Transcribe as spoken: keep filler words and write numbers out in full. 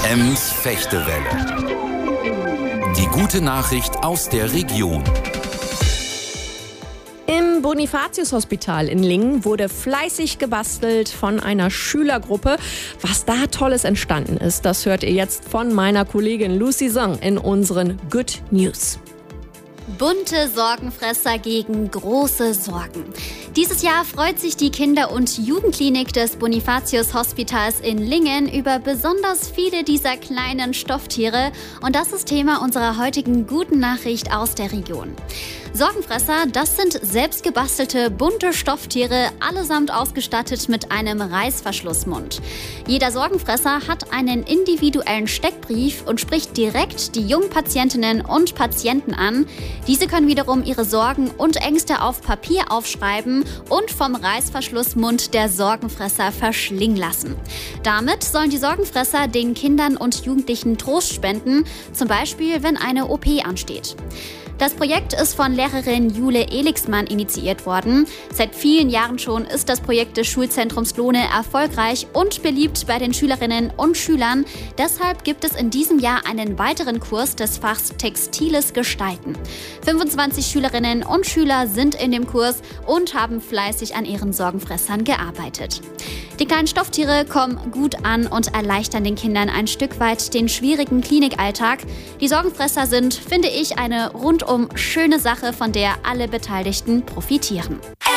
Ems Fechtewelle. Die gute Nachricht aus der Region. Im Bonifatius-Hospital in Lingen wurde fleißig gebastelt von einer Schülergruppe. Was da Tolles entstanden ist, das hört ihr jetzt von meiner Kollegin Lucy Song in unseren Good News. Bunte Sorgenfresser gegen große Sorgen. Dieses Jahr freut sich die Kinder- und Jugendklinik des Bonifatius-Hospitals in Lingen über besonders viele dieser kleinen Stofftiere. Und das ist Thema unserer heutigen guten Nachricht aus der Region. Sorgenfresser, das sind selbstgebastelte bunte Stofftiere, allesamt ausgestattet mit einem Reißverschlussmund. Jeder Sorgenfresser hat einen individuellen Steckbrief und spricht direkt die jungen Patientinnen und Patienten an. Diese können wiederum ihre Sorgen und Ängste auf Papier aufschreiben und vom Reißverschlussmund der Sorgenfresser verschlingen lassen. Damit sollen die Sorgenfresser den Kindern und Jugendlichen Trost spenden, zum Beispiel wenn eine O P ansteht. Das Projekt ist von Lehrerin Jule Elixmann initiiert worden. Seit vielen Jahren schon ist das Projekt des Schulzentrums Lohne erfolgreich und beliebt bei den Schülerinnen und Schülern. Deshalb gibt es in diesem Jahr einen weiteren Kurs des Fachs Textiles Gestalten. fünfundzwanzig Schülerinnen und Schüler sind in dem Kurs und haben fleißig an ihren Sorgenfressern gearbeitet. Die kleinen Stofftiere kommen gut an und erleichtern den Kindern ein Stück weit den schwierigen Klinikalltag. Die Sorgenfresser sind, finde ich, eine rundum schöne Sache, von der alle Beteiligten profitieren.